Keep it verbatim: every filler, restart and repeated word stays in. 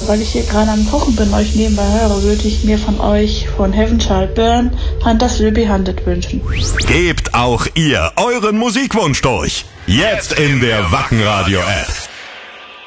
Weil ich hier gerade am Kochen bin, euch nebenbei höre, würde ich mir von euch von Heaven Shall Burn Hunters Will Be Hunted wünschen. Gebt auch ihr euren Musikwunsch durch. Jetzt in der Wacken Radio App.